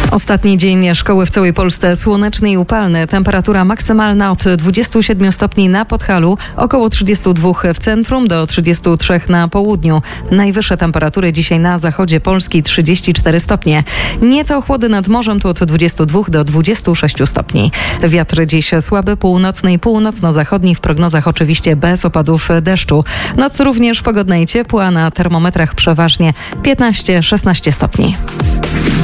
Ostatni dzień szkoły w całej Polsce słoneczny i upalny. Temperatura maksymalna od 27 stopni na Podhalu, około 32 w centrum do 33 na południu. Najwyższe temperatury dzisiaj na zachodzie Polski 34 stopnie. Nieco ochłody nad morzem to od 22 do 26 stopni. Wiatr dziś słaby, północny i północno-zachodni, w prognozach oczywiście bez opadów deszczu. Noc również pogodna i ciepła, na termometrach przeważnie 15-16 stopni.